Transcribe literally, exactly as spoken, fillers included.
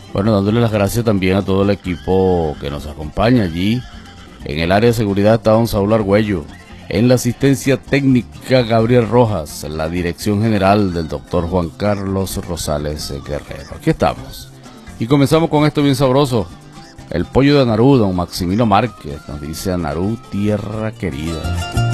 Bueno, dándole las gracias también a todo el equipo que nos acompaña allí. En el área de seguridad está don Saúl Argüello. En la asistencia técnica, Gabriel Rojas. En la dirección general del doctor Juan Carlos Rosales Guerrero. Aquí estamos. Y comenzamos con esto bien sabroso. El pollo de Anarú, don Maximino Márquez. Nos dice Anarú, tierra querida.